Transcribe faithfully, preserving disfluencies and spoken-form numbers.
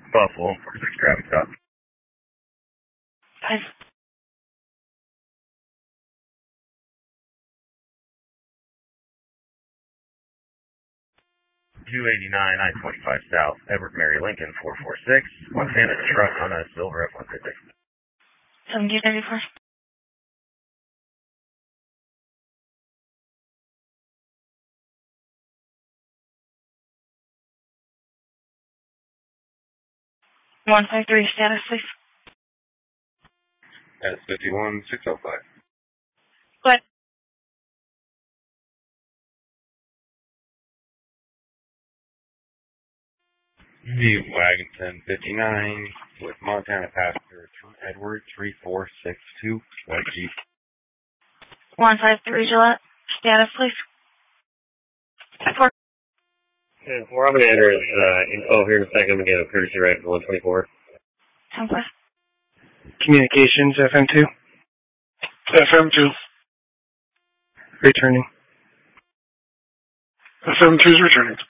Buffalo, four six traffic stop. Five. two eighty-nine, I twenty-five South, Edward Mary Lincoln, four four six. Montana truck on a silver F one fifty. seventy thirty-four. one five three, status, please. S fifty-one, six oh five. What? The wagon ten fifty-nine with Montana passenger Edward three four six two, white Jeep. one five three, Gillette, status, please. Four. Yeah, we're going to enter his uh, info here in a second. I'm going to get a courtesy ride for one twenty-four. ten four. Communications, F M two. F M two. Returning. F M two is returning.